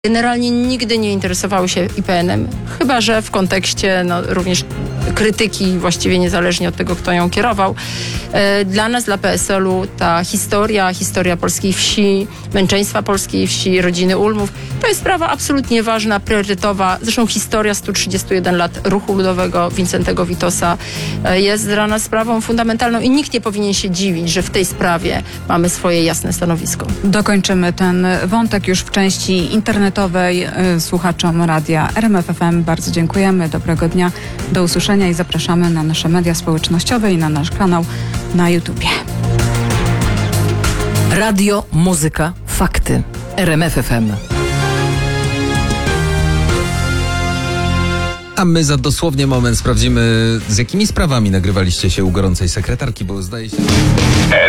Generalnie nigdy nie interesowały się IPN-em, chyba że w kontekście również krytyki, właściwie niezależnie od tego, kto ją kierował. Dla nas, dla PSL-u, ta historia polskiej wsi, męczeństwa polskiej wsi, rodziny Ulmów, to jest sprawa absolutnie ważna, priorytetowa. Zresztą historia 131 lat ruchu ludowego Wincentego Witosa jest dla nas sprawą fundamentalną i nikt nie powinien się dziwić, że w tej sprawie mamy swoje jasne stanowisko. Dokończymy ten wątek już w części internetowej. Słuchaczom radia RMF FM bardzo dziękujemy. Dobrego dnia, do usłyszenia i zapraszamy na nasze media społecznościowe i na nasz kanał na YouTubie. Radio, muzyka, fakty. RMF FM. A my za dosłownie moment sprawdzimy, z jakimi sprawami nagrywaliście się u gorącej sekretarki, bo zdaje się...